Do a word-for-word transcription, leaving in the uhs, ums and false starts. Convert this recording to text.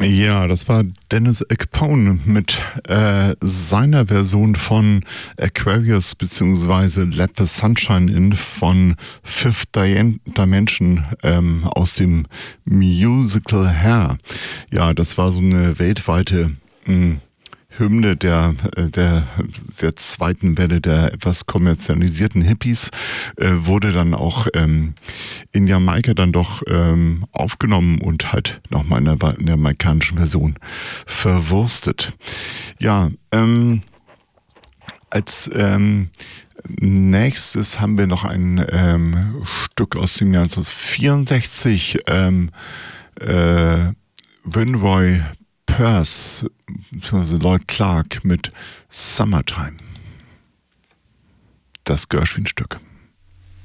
Ja, das war Dennis Ekpone mit äh, seiner Version von Aquarius bzw. Let the Sunshine In von Fifth Dimension ähm, aus dem Musical Hair. Ja, das war so eine weltweite mh, Hymne der, der, der zweiten Welle der etwas kommerzialisierten Hippies, äh, wurde dann auch ähm, in Jamaika dann doch ähm, aufgenommen und halt nochmal in der, in der jamaikanischen Version verwurstet. Ja, ähm, als ähm, nächstes haben wir noch ein ähm, Stück aus dem Jahr neunzehnhundertvierundsechzig, ähm, äh, Winroy Perse, beziehungsweise Lloyd Clark mit Summertime. Das Gershwin-Stück.